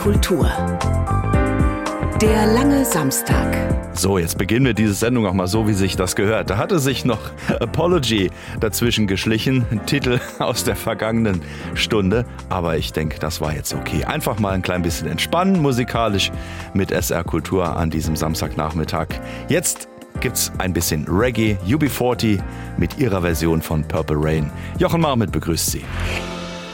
Kultur. Der lange Samstag. So, jetzt beginnen wir diese Sendung auch mal so, wie sich das gehört. Da hatte sich noch Apology dazwischen geschlichen, ein Titel aus der vergangenen Stunde. Aber ich denke, das war jetzt okay. Einfach mal ein klein bisschen entspannen, musikalisch mit SR Kultur an diesem Samstagnachmittag. Jetzt gibt's ein bisschen Reggae, UB40 mit ihrer Version von Purple Rain. Jochen Marmit begrüßt Sie.